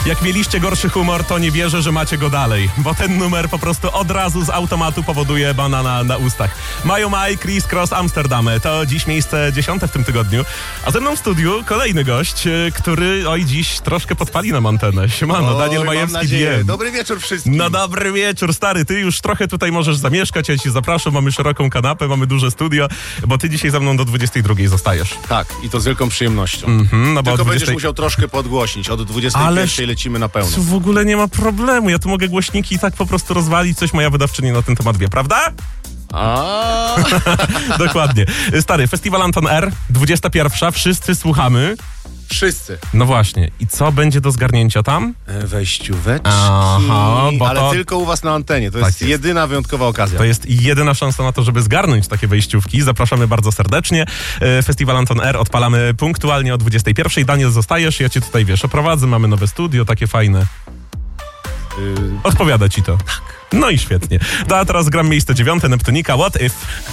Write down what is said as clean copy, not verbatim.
Jak mieliście gorszy humor, to nie wierzę, że macie go dalej, bo ten numer po prostu od razu z automatu powoduje banana na ustach. Maju Maj, Criss Cross Amsterdam. To dziś miejsce 10 w tym tygodniu. A ze mną w studiu kolejny gość, który dziś troszkę podpali nam antenę. Siemano, Daniel Majewski. Dobry wieczór wszystkim. No dobry wieczór, stary. Ty już trochę tutaj możesz zamieszkać, ja ci zapraszam. Mamy szeroką kanapę, mamy duże studio, bo ty dzisiaj ze mną do 22 zostajesz. Tak, i to z wielką przyjemnością. No bo Tylko 20... będziesz musiał troszkę podgłośnić. Od 21 lecimy na pełno. W ogóle nie ma problemu. Ja tu mogę głośniki i tak po prostu rozwalić. Coś moja wydawczyni na ten temat wie, prawda? Dokładnie. Stary, Festiwal Anton R, 21. Wszyscy słuchamy. Wszyscy. No właśnie. I co będzie do zgarnięcia tam? Wejścióweczki. Aha, bo ale to... tylko u was na antenie. To Tak jest jest. jedyna wyjątkowa okazja. To jest jedyna szansa na to, żeby zgarnąć takie wejściówki. Zapraszamy bardzo serdecznie. Festiwal Anton R odpalamy punktualnie o 21. Daniel, zostajesz, ja cię tutaj, oprowadzę. Mamy nowe studio, takie fajne. Odpowiada ci to. Tak. No i świetnie. A teraz gram miejsce 9, Neptunika, What If?